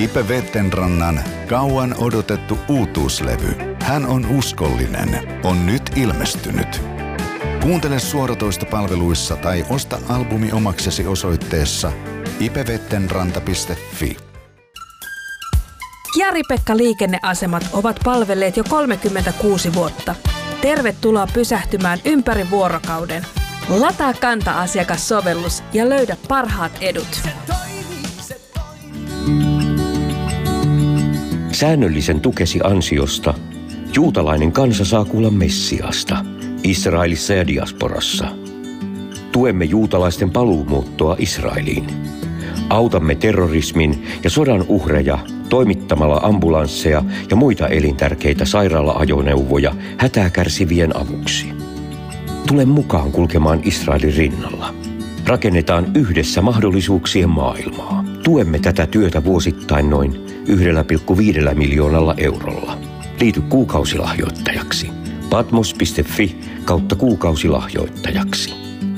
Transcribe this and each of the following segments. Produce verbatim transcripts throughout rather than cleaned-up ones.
Ipe Vettenrannan kauan odotettu uutuuslevy Hän on uskollinen on nyt ilmestynyt. Kuuntele suoratoistopalveluissa tai osta albumi omaksesi osoitteessa ipevettenranta piste fi. Jari-Pekka liikenneasemat ovat palvelleet jo kolmekymmentäkuusi vuotta. Tervetuloa pysähtymään ympäri vuorokauden. Lataa Kanta-asiakassovellus ja löydä parhaat edut. Säännöllisen tukesi ansiosta juutalainen kansa saa kuulla Messiasta Israelissa ja diasporassa. Tuemme juutalaisten paluumuuttoa Israeliin. Autamme terrorismin ja sodan uhreja toimittamalla ambulansseja ja muita elintärkeitä sairaala-ajoneuvoja hätää kärsivien avuksi. Tule mukaan kulkemaan Israelin rinnalla. Rakennetaan yhdessä mahdollisuuksien maailmaa. Tuemme tätä työtä vuosittain noin yksi pilkku viisi miljoonalla eurolla. Liity kuukausilahjoittajaksi. patmos piste fi kautta kuukausilahjoittajaksi.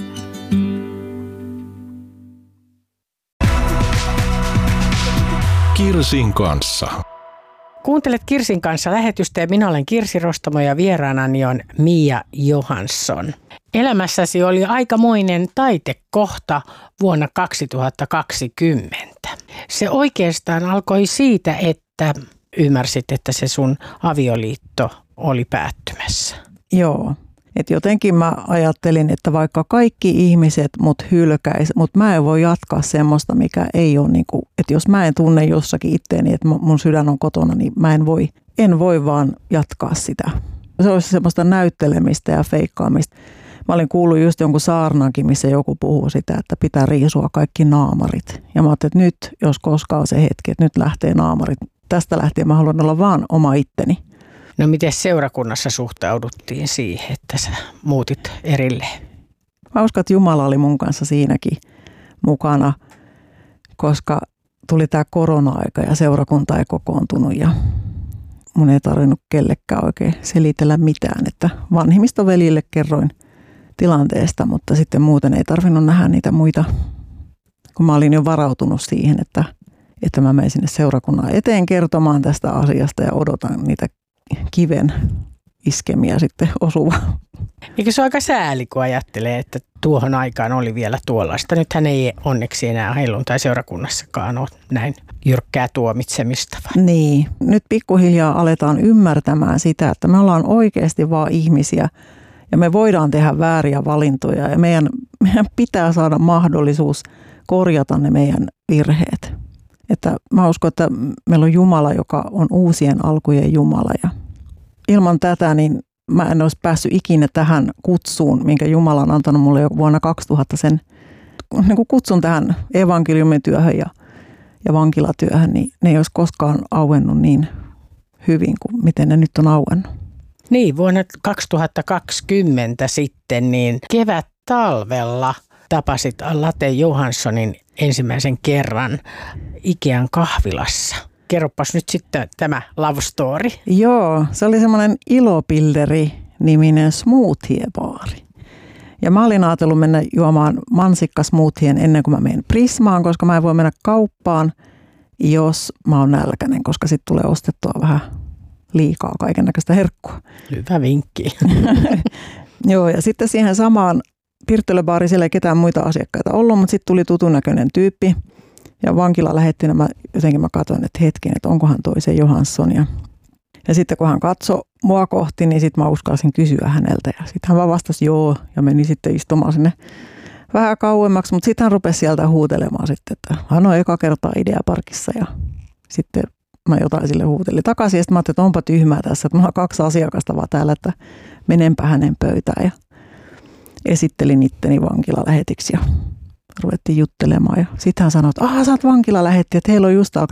Kirsin kanssa. Kuuntelet Kirsin kanssa lähetystä ja minä olen Kirsi Rostamo ja vieraanani on Mia Johansson. Elämässäsi oli aikamoinen taitekohta vuonna kaksituhattakaksikymmentä. Se oikeastaan alkoi siitä, että ymmärsit, että se sun avioliitto oli päättymässä. Joo. Et jotenkin mä ajattelin, että vaikka kaikki ihmiset mut hylkäis, mutta mä en voi jatkaa semmoista, mikä ei ole niinku, että jos mä en tunne jossakin itteeni, että mun sydän on kotona, niin mä en voi, en voi vaan jatkaa sitä. Se olisi semmoista näyttelemistä ja feikkaamista. Mä olin kuullut just jonkun saarnankin, missä joku puhuu sitä, että pitää riisua kaikki naamarit. Ja mä ajattelin, että nyt, jos koskaan on se hetki, että nyt lähtee naamarit. Tästä lähtien mä haluan olla vaan oma itteni. No miten seurakunnassa suhtauduttiin siihen, että sä muutit erilleen? Mä uskon, että Jumala oli mun kanssa siinäkin mukana, koska tuli tää korona-aika ja seurakunta ei kokoontunut ja mun ei tarvinnut kellekään oikein selitellä mitään. Että vanhimmistovelille kerroin tilanteesta, mutta sitten muuten ei tarvinnut nähdä niitä muita, kun mä olin jo varautunut siihen, että, että mä menen sinne seurakunnan eteen kertomaan tästä asiasta ja odotan niitä kiven iskemiä sitten osuva. Eikö se ole aika sääli, kun ajattelee, että tuohon aikaan oli vielä tuollaista. Nythän ei onneksi enää helluntai-seurakunnassakaan ole näin jyrkkää tuomitsemista. Niin, nyt pikkuhiljaa aletaan ymmärtämään sitä, että me ollaan oikeasti vaan ihmisiä ja me voidaan tehdä vääriä valintoja ja meidän, meidän pitää saada mahdollisuus korjata ne meidän virheet. Että mä uskon, että meillä on Jumala, joka on uusien alkujen Jumala ja ilman tätä niin mä en olisi päässyt ikinä tähän kutsuun, minkä Jumala on antanut mulle jo vuonna kaksituhatta sen niin kuin kutsun tähän evankeliumityöhön ja, ja vankilatyöhön, niin ne ei olisi koskaan auennut niin hyvin kuin miten ne nyt on auennut. Niin, vuonna kaksituhattakaksikymmentä sitten niin kevät-talvella tapasit Latte Johanssonin ensimmäisen kerran Ikean kahvilassa. Kerropas nyt sitten tämä love story. Joo, se oli semmoinen Ilopilleri-niminen smoothie-baari. Ja mä olin ajatellut mennä juomaan mansikkasmoothien ennen kuin mä menen Prismaan, koska mä en voi mennä kauppaan, jos mä oon nälkäinen, koska sitten tulee ostettua vähän liikaa kaikennäköistä herkkua. Hyvä vinkki. Joo, ja sitten siihen samaan pirttelybaariin siellä ei ketään muita asiakkaita ollut, mutta sitten tuli tutun näköinen tyyppi. Ja vankila lähetti nämä, jotenkin mä katsoin, että hetken, että onkohan toi se Johansson. Ja, ja sitten kun hän katsoi mua kohti, niin sitten mä uskalsin kysyä häneltä. Ja sitten hän vaan vastasi joo ja meni sitten istumaan sinne vähän kauemmaksi. Mutta sitten hän rupesi sieltä huutelemaan sitten, että hän on eka kertaa Ideaparkissa. Ja sitten mä jotain sille huutelin takaisin. Ja sitten mä ajattelin, että onpa tyhmää tässä, että mulla on kaksi asiakasta vaan täällä, että menenpä hänen pöytään. Ja esittelin itteni vankilalähetiksi ja ruvettiin juttelemaan. Ja sitten hän sanoi, että aha, sä oot vankilalähetti, että heillä on just alkanut